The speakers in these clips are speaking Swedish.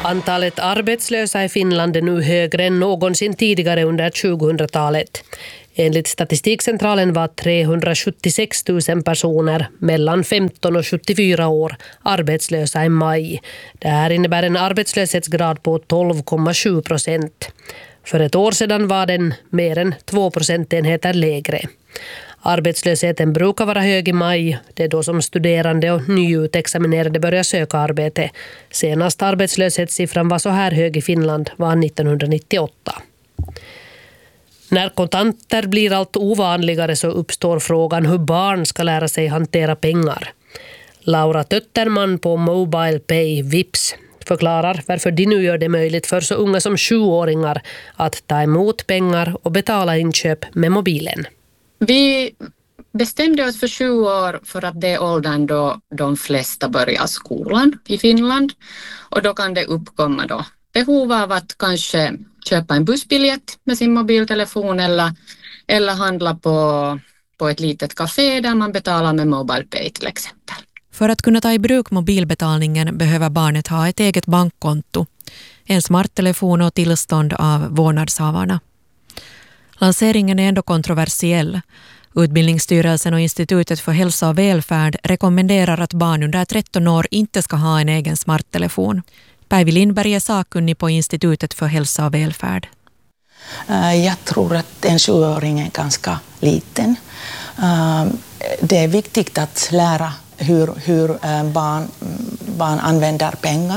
Antalet arbetslösa i Finland är nu högre än någonsin tidigare under 2000-talet. Enligt Statistikcentralen var 376 000 personer mellan 15 och 74 år arbetslösa i maj. Det här innebär en arbetslöshetsgrad på 12,7%. För ett år sedan var den mer än 2 procentenheter lägre. Arbetslösheten brukar vara hög i maj. Det är då som studerande och nyutexaminerade börjar söka arbete. Senast arbetslöshetssiffran var så här hög i Finland var 1998. När kontanter blir allt ovanligare så uppstår frågan hur barn ska lära sig hantera pengar. Laura Tötterman på Mobile Pay Vips förklarar varför de nu gör det möjligt för så unga som 7-åringar att ta emot pengar och betala inköp med mobilen. Vi bestämde oss för 7 år för att det är åldern då de flesta börjar skolan i Finland. Och då kan det uppkomma då behov av att kanske köpa en bussbiljett med sin mobiltelefon eller handla på ett litet café där man betalar med Mobile Pay till exempel. För att kunna ta i bruk mobilbetalningen behöver barnet ha ett eget bankkonto, en smarttelefon och tillstånd av vårdnadshavarna. Lanseringen är ändå kontroversiell. Utbildningsstyrelsen och Institutet för hälsa och välfärd rekommenderar att barn under 13 år inte ska ha en egen smarttelefon. Päivi Lindberg är sakkunnig på Institutet för hälsa och välfärd. Jag tror att en 7-åring är ganska liten. Det är viktigt att lära hur barn använder pengar.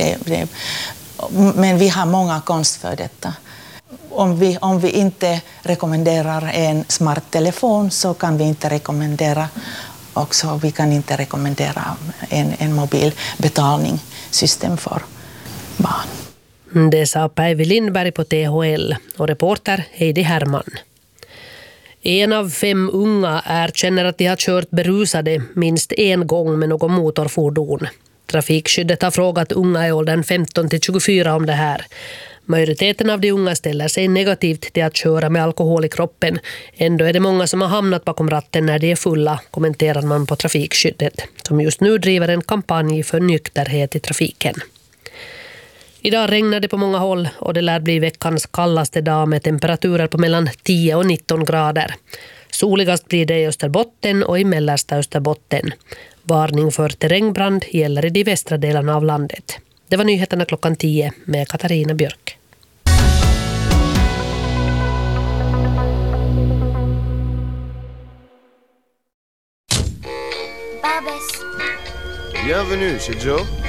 Men vi har många konst för detta. Om vi inte rekommenderar en smarttelefon så kan vi inte rekommendera också, vi kan inte rekommendera en mobilbetalningssystem för barn. Det sa Päivi Lindberg på THL och reporter Heidi Herman. 1 av 5 unga erkänner att de har kört berusade minst en gång med någon motorfordon. Trafikskyddet har frågat unga i åldern 15 till 24 om det här. Majoriteten av de unga ställer sig negativt till att köra med alkohol i kroppen. Ändå är det många som har hamnat bakom ratten när de är fulla, kommenterar man på Trafikskyddet, som just nu driver en kampanj för nykterhet i trafiken. Idag regnar det på många håll och det lär bli veckans kallaste dag med temperaturer på mellan 10 och 19 grader. Soligast blir det i Österbotten och i mellersta Österbotten. Varning för terrängbrand gäller i de västra delarna av landet. Det var nyheterna klockan 10 med Katarina Björk. Bienvenue chez Joe.